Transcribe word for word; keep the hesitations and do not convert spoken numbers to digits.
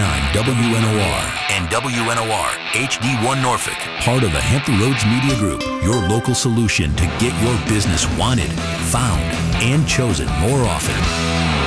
nine W N O R and W N O R H D one Norfolk, part of the Hampton Roads Media Group, your local solution to get your business wanted, found, and chosen more often.